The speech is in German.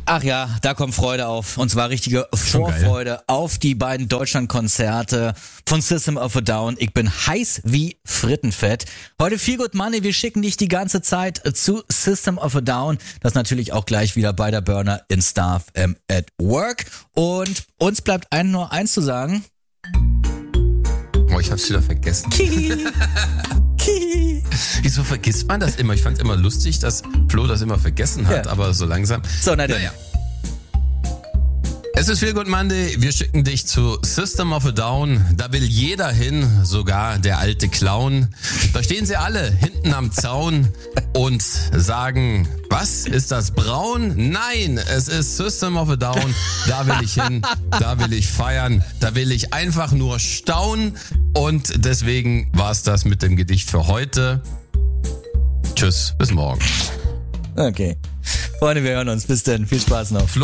Ach ja, da kommt Freude auf. Und zwar richtige Vorfreude auf die beiden Deutschlandkonzerte von System of a Down. Ich bin heiß wie Frittenfett. Heute Feel Good Money. Wir schicken dich die ganze Zeit zu System of a Down. Das natürlich auch gleich wieder bei der Burner in Staff at Work. Und uns bleibt nur eins zu sagen. Oh, ich hab's wieder vergessen. Wieso vergisst man das immer? Ich fand's immer lustig, dass Flo das immer vergessen hat, aber so langsam. So, naja. Es ist Feel Good Monday. Wir schicken dich zu System of a Down. Da will jeder hin, sogar der alte Clown. Da stehen sie alle hinten am Zaun und sagen, was, ist das braun? Nein, es ist System of a Down. Da will ich hin, da will ich feiern, da will ich einfach nur staunen. Und deswegen war's das mit dem Gedicht für heute. Tschüss, bis morgen. Okay. Freunde, wir hören uns. Bis dann. Viel Spaß noch. Flo